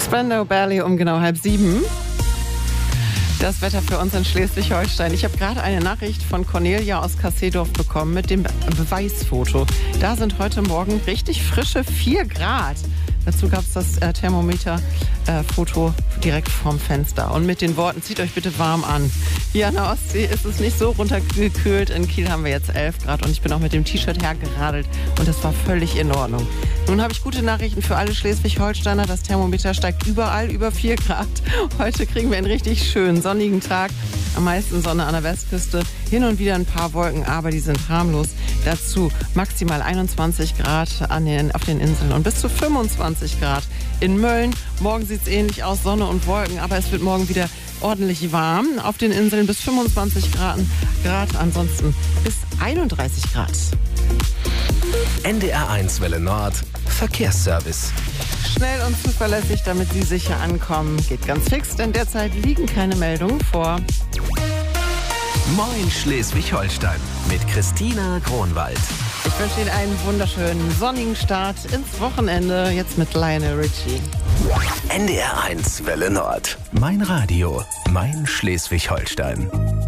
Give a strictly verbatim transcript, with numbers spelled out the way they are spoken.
Spandau Ballet um genau halb sieben. Das Wetter für uns in Schleswig-Holstein. Ich habe gerade eine Nachricht von Cornelia aus Kassedorf bekommen mit dem Be- Beweisfoto. Da sind heute Morgen richtig frische vier Grad. Dazu gab es das äh, Thermometer-Foto äh, direkt vorm Fenster. Und mit den Worten, zieht euch bitte warm an. Hier an der Ostsee ist es nicht so runtergekühlt. In Kiel haben wir jetzt elf Grad und ich bin auch mit dem T-Shirt hergeradelt und das war völlig in Ordnung. Nun habe ich gute Nachrichten für alle Schleswig-Holsteiner. Das Thermometer steigt überall über vier Grad. Heute kriegen wir einen richtig schönen sonnigen Tag. Am meisten Sonne an der Westküste. Hin und wieder ein paar Wolken, aber die sind harmlos. Dazu maximal einundzwanzig Grad an den, auf den Inseln und bis zu fünfundzwanzig Grad in Mölln. Morgen sieht es ähnlich aus, Sonne und Wolken, aber es wird morgen wieder ordentlich warm. Auf den Inseln bis fünfundzwanzig Grad, Grad ansonsten bis einunddreißig Grad. N D R eins Welle Nord, Verkehrsservice. Schnell und zuverlässig, damit Sie sicher ankommen. Geht ganz fix, denn derzeit liegen keine Meldungen vor. Moin Schleswig-Holstein mit Christina Kronwald. Ich wünsche Ihnen einen wunderschönen sonnigen Start ins Wochenende. Jetzt mit Lionel Richie. N D R eins Welle Nord. Mein Radio, mein Schleswig-Holstein.